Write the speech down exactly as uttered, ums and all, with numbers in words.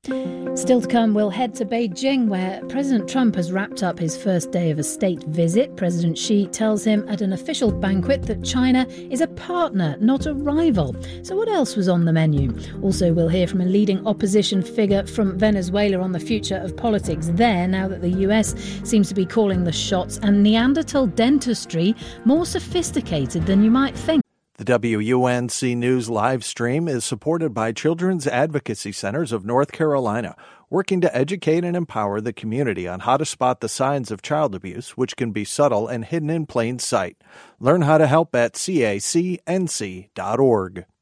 Still to come, we'll head to Beijing, where President Trump has wrapped up his first day of a state visit. President Xi tells him at an official banquet that China is a partner, not a rival. So what else was on the menu? Also, we'll hear from a leading opposition figure from Venezuela on the future of politics there, now that the U S seems to be calling the shots, and Neanderthal dentistry more sophisticated than you might think. The W U N C News live stream is supported by Children's Advocacy Centers of North Carolina, working to educate and empower the community on how to spot the signs of child abuse, which can be subtle and hidden in plain sight. Learn how to help at C A C N C dot org.